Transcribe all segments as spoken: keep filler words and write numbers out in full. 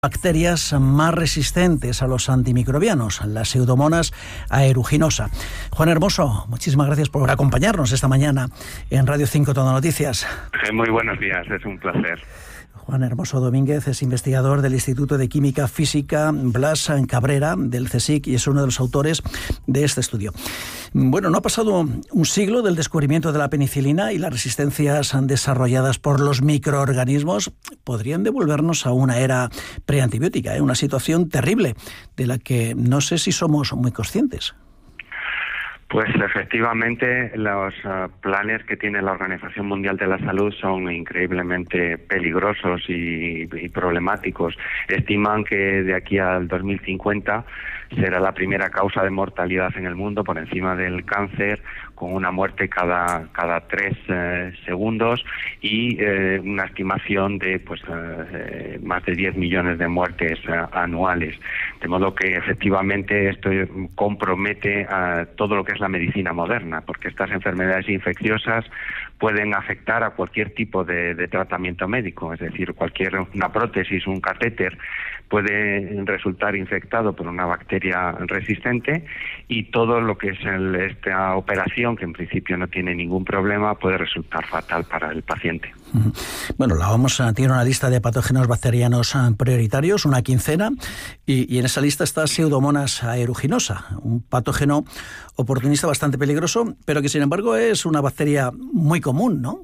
Bacterias más resistentes a los antimicrobianos, la Pseudomonas aeruginosa. Juan Hermoso, muchísimas gracias por acompañarnos esta mañana en Radio cinco Todo Noticias. Muy buenos días, es un placer. Juan Hermoso Domínguez es investigador del Instituto de Química Física Blas Cabrera del CSIC y es uno de los autores de este estudio. Bueno, no ha pasado un siglo del descubrimiento de la penicilina y las resistencias desarrolladas por los microorganismos podrían devolvernos a una era preantibiótica, ¿eh? Una situación terrible de la que no sé si somos muy conscientes. Pues efectivamente los uh, planes que tiene la Organización Mundial de la Salud son increíblemente peligrosos y, y problemáticos. Estiman que de aquí al dos mil cincuenta será la primera causa de mortalidad en el mundo por encima del cáncer, con una muerte cada cada tres eh, segundos y eh, una estimación de pues eh, más de diez millones de muertes eh, anuales. De modo que efectivamente esto compromete a todo lo que es la medicina moderna, porque estas enfermedades infecciosas pueden afectar a cualquier tipo de, de tratamiento médico, es decir, cualquier una prótesis, un catéter puede resultar infectado por una bacteria resistente y todo lo que es el, esta operación, que en principio no tiene ningún problema, puede resultar fatal para el paciente. Bueno, la O M S tiene una lista de patógenos bacterianos prioritarios, una quincena, y, y en esa lista está Pseudomonas aeruginosa, un patógeno oportunista bastante peligroso, pero que sin embargo es una bacteria muy común, ¿no?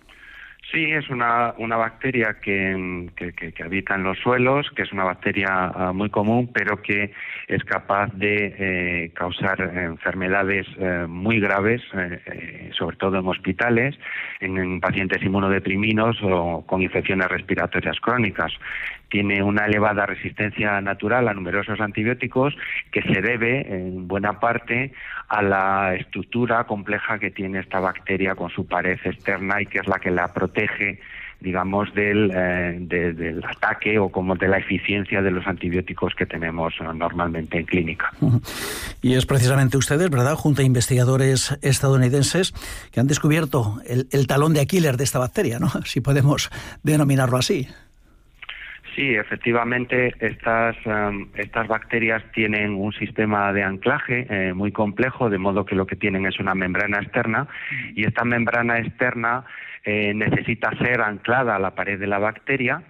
Sí, es una, una bacteria que, que, que, que habita en los suelos, que es una bacteria uh, muy común, pero que es capaz de eh, causar enfermedades eh, muy graves, eh, eh, sobre todo en hospitales, en, en pacientes inmunodeprimidos o con infecciones respiratorias crónicas. Tiene una elevada resistencia natural a numerosos antibióticos que se debe, en buena parte, a la estructura compleja que tiene esta bacteria con su pared externa y que es la que la protege, digamos, del, eh, de, del ataque o como de la eficiencia de los antibióticos que tenemos normalmente en clínica. Y es precisamente ustedes, ¿verdad?, junto a investigadores estadounidenses, que han descubierto el, el talón de Aquiles de esta bacteria, ¿no?, si podemos denominarlo así. Sí, efectivamente, estas um, estas bacterias tienen un sistema de anclaje eh, muy complejo, de modo que lo que tienen es una membrana externa, y esta membrana externa eh, necesita ser anclada a la pared de la bacteria.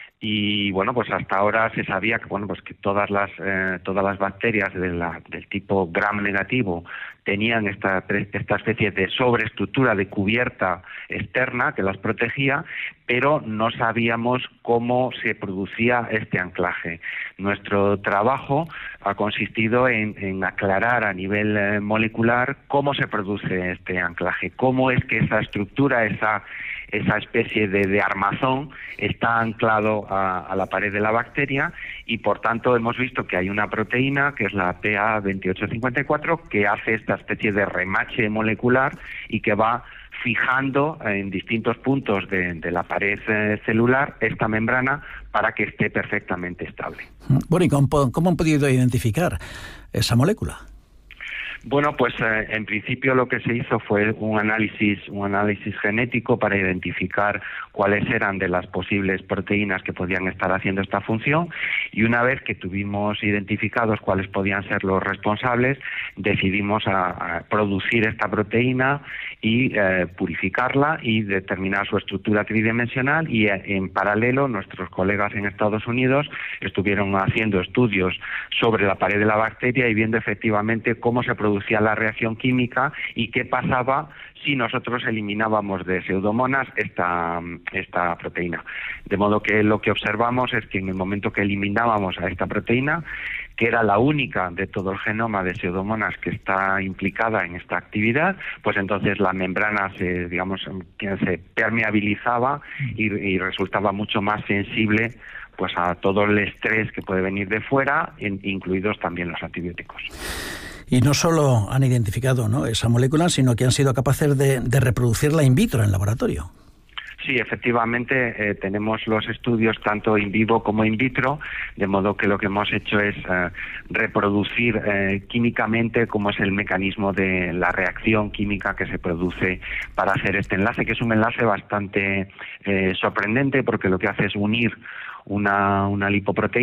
Y bueno, pues hasta ahora se sabía que bueno, pues que todas las eh, todas las bacterias de la, del tipo gram negativo tenían esta esta especie de sobreestructura de cubierta externa que las protegía, pero no sabíamos cómo se producía este anclaje. Nuestro trabajo ha consistido en, en aclarar a nivel eh, molecular cómo se produce este anclaje, cómo es que esa estructura, esa esa especie de, de armazón está anclado a, a la pared de la bacteria y por tanto hemos visto que hay una proteína que es la P A veintiocho cincuenta y cuatro que hace esta especie de remache molecular y que va fijando en distintos puntos de, de la pared eh, celular esta membrana para que esté perfectamente estable. Bueno, ¿y cómo, cómo han podido identificar esa molécula? Bueno, pues eh, en principio lo que se hizo fue un análisis, un análisis genético para identificar cuáles eran de las posibles proteínas que podían estar haciendo esta función, y una vez que tuvimos identificados cuáles podían ser los responsables, decidimos a, a producir esta proteína y eh, purificarla y determinar su estructura tridimensional, y eh, en paralelo nuestros colegas en Estados Unidos estuvieron haciendo estudios sobre la pared de la bacteria y viendo efectivamente cómo se producía la reacción química y qué pasaba si nosotros eliminábamos de Pseudomonas esta, esta proteína. De modo que lo que observamos es que en el momento que eliminábamos a esta proteína, que era la única de todo el genoma de Pseudomonas que está implicada en esta actividad, pues entonces la membrana se, digamos, se permeabilizaba y, y resultaba mucho más sensible pues a todo el estrés que puede venir de fuera, incluidos también los antibióticos. Y no solo han identificado, ¿no?, esa molécula, sino que han sido capaces de, de reproducirla in vitro en laboratorio. Sí, efectivamente, eh, tenemos los estudios tanto in vivo como in vitro, de modo que lo que hemos hecho es eh, reproducir eh, químicamente cómo es el mecanismo de la reacción química que se produce para hacer este enlace, que es un enlace bastante eh, sorprendente porque lo que hace es unir una, una lipoproteína